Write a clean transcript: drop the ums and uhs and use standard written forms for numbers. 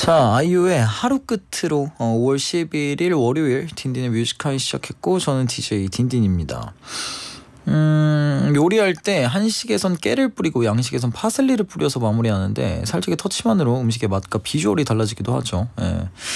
자, 아이유의 하루 끝으로 5월 11일 월요일 딘딘의 뮤직하이 시작했고, 저는 DJ 딘딘입니다. 요리할 때 한식에선 깨를 뿌리고 양식에선 파슬리를 뿌려서 마무리하는데 살짝의 터치만으로 음식의 맛과 비주얼이 달라지기도 하죠. 예.